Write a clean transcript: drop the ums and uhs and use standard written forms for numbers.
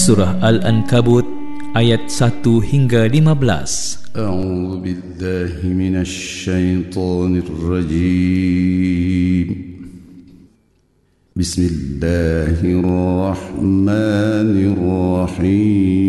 Surah Al-Ankabut ayat 1 hingga 15. A'udzu billahi minasy syaithanir rajim. Bismillahirrahmanirrahim.